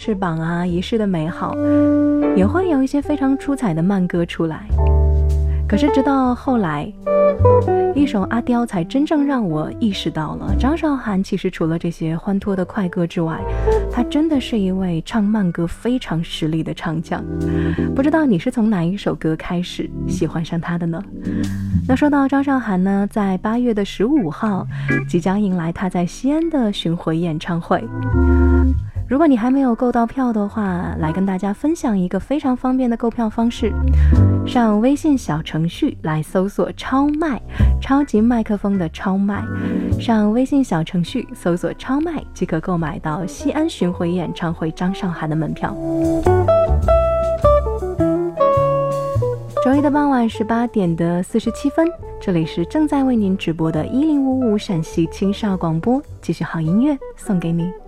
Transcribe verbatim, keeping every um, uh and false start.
翅膀啊，一世的美好，也会有一些非常出彩的慢歌出来。可是直到后来，一首《阿刁》才真正让我意识到了，张韶涵其实除了这些欢脱的快歌之外，她真的是一位唱慢歌非常实力的唱将。不知道你是从哪一首歌开始喜欢上她的呢？那说到张韶涵呢，在八月的十五号即将迎来她在西安的巡回演唱会。如果你还没有购到票的话，来跟大家分享一个非常方便的购票方式，上微信小程序来搜索超麦，超级麦克风的超麦，上微信小程序搜索超麦即可购买到西安巡回演唱会张韶涵的门票。周一的傍晚十八点的四十七分，这里是正在为您直播的一零五五陕西青少广播，继续好音乐送给你。